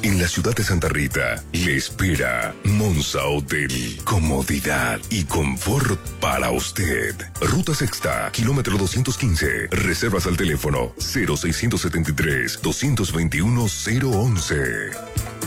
En la ciudad de Santa Rita le espera Monza Hotel. Comodidad y confort para usted. Ruta Sexta, kilómetro 215. Reservas al teléfono 0673 221 011.